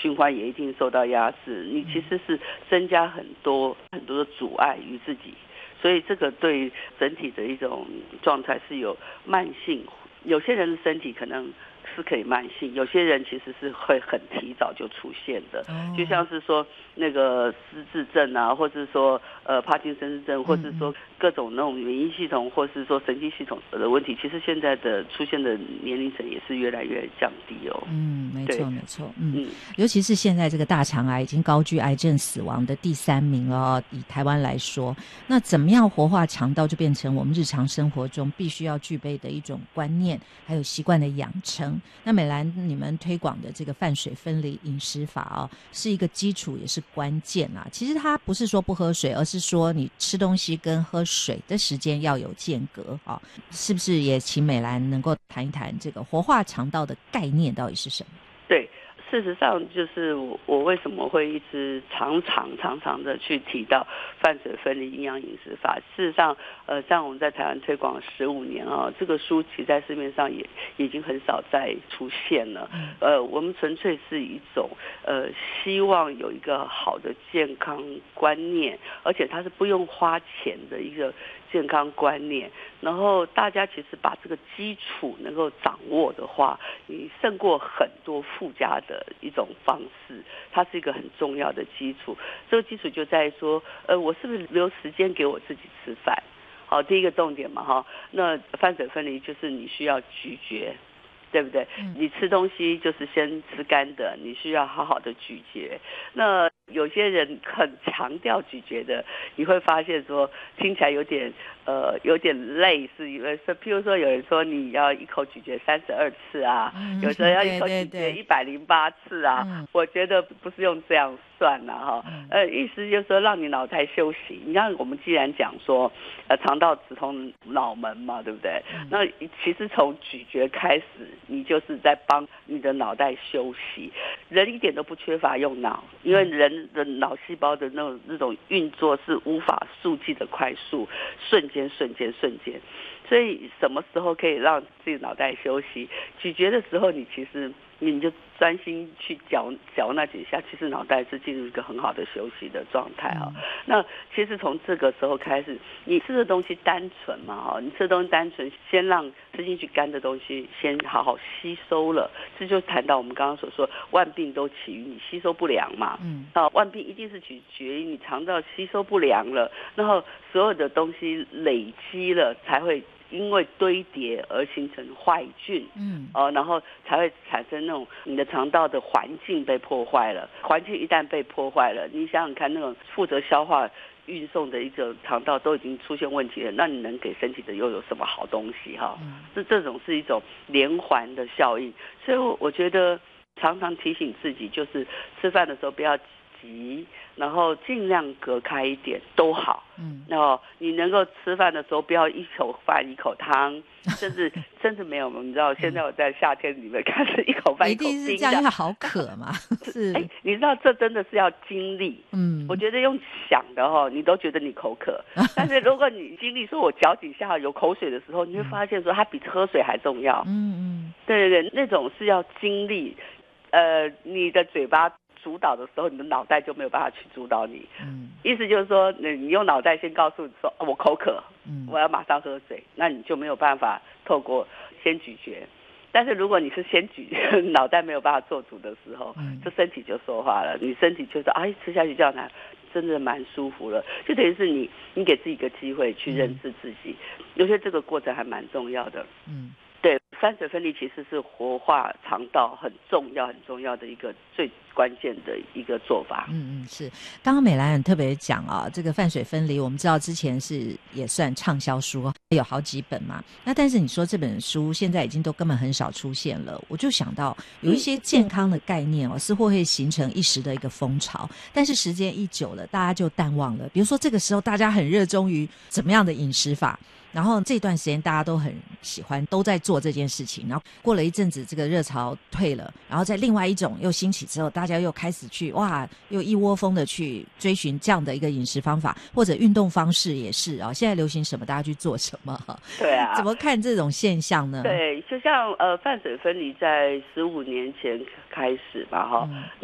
循环也一定受到压制，你其实是增加很多很多的阻碍于自己，所以这个对整体的一种状态是有慢性。有些人的身体可能是可以慢性，有些人其实是会很提早就出现的，就像是说那个失智症啊，或者是说帕金森症，或者是说各种那种免疫系统，或是说神经系统的问题，其实现在的出现的年龄层也是越来越降低哦。 没错没错，尤其是现在这个大肠癌已经高居癌症死亡的第3名了哦。以台湾来说，那怎么样活化肠道就变成我们日常生活中必须要具备的一种观念，还有习惯的养成。那美兰你们推广的这个饭水分离饮食法哦，是一个基础也是关键啊。其实它不是说不喝水，而是说你吃东西跟喝水的时间要有间隔啊。是不是也请美兰能够谈一谈这个活化肠道的概念到底是什么？ 对，事实上就是我为什么会一直常常的去提到饭水分离营养饮食法。事实上像我们在台湾推广15年啊，这个书其实在市面上也已经很少再出现了。我们纯粹是一种希望有一个好的健康观念，而且它是不用花钱的一个健康观念，然后大家其实把这个基础能够掌握的话，你胜过很多附加的一种方式，它是一个很重要的基础。这个基础就在于说，我是不是留时间给我自己吃饭？好，第一个重点嘛，哈，那饭水分离就是你需要咀嚼。对不对？你吃东西就是先吃干的，你需要好好的咀嚼。那有些人很强调咀嚼的，你会发现说听起来有点累，是因为譬如说有人说你要一口咀嚼32次啊，有时候要一口咀嚼108次啊，我觉得不是用这样算了哈。意思就是说让你脑袋休息。你看我们既然讲说肠道直通脑门嘛，对不对？那其实从咀嚼开始，你就是在帮你的脑袋休息。人一点都不缺乏用脑，因为人的脑细胞的那种运作是无法速记的快速，瞬间。所以什么时候可以让自己脑袋休息？咀嚼的时候，你就专心去嚼那几下，其实脑袋是进入一个很好的休息的状态啊。那其实从这个时候开始，你吃的东西单纯嘛，你吃的东西单纯，先让吃进去干的东西先好好吸收了，这就谈到我们刚刚所说，万病都起于你吸收不良嘛。万病一定是取决于你肠道吸收不良了，然后所有的东西累积了才会。因为堆叠而形成坏菌，然后才会产生那种你的肠道的环境被破坏了。环境一旦被破坏了，你想想看，那种负责消化运送的一个肠道都已经出现问题了，那你能给身体的又有什么好东西哈？这种是一种连环的效应，所以我觉得常常提醒自己，就是吃饭的时候不要急，然后尽量隔开一点都好。然后你能够吃饭的时候不要一口饭一口汤，甚至没有，你知道现在我在夏天里面看是一口饭一口冰的， 一定是这样，因为好渴嘛。是， 你知道这真的是要精力。我觉得用想的你都觉得你口渴，但是如果你经历说我嚼几下有口水的时候，你会发现说它比喝水还重要。对，那种是要精力。你的嘴巴主导的时候，你的脑袋就没有办法去主导你。意思就是说，你用脑袋先告诉你说，我口渴，我要马上喝水，那你就没有办法透过先咀嚼。但是如果你是先咀嚼，脑袋没有办法做主的时候，这身体就说话了，你身体就说，吃下去这样难，真的蛮舒服了，就等于是你给自己一个机会去认识自己，有些这个过程还蛮重要的。对，饭水分离其实是活化肠道很重要的一个最关键的一个做法。 是。刚刚美兰很特别讲这个饭水分离，我们知道之前是也算畅销书，有好几本嘛。那但是你说这本书现在已经都根本很少出现了，我就想到有一些健康的概念似乎会形成一时的一个风潮，但是时间一久了，大家就淡忘了。比如说这个时候大家很热衷于怎么样的饮食法，然后这段时间大家都很喜欢，都在做这件事情，然后过了一阵子这个热潮退了，然后在另外一种又兴起之后，大家又开始去又一窝蜂的去追寻这样的一个饮食方法，或者运动方式也是现在流行什么大家去做什么。 对啊， 怎么看这种现象呢？ 对，就像饭水分离在15年前开始嘛